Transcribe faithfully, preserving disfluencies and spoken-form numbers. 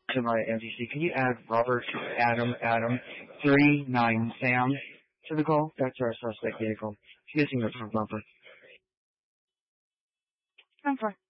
to my M T C. Can you add Robert Adam Adam three nine Sam to the call? That's our suspect vehicle. He's missing the front bumper. I'm fine.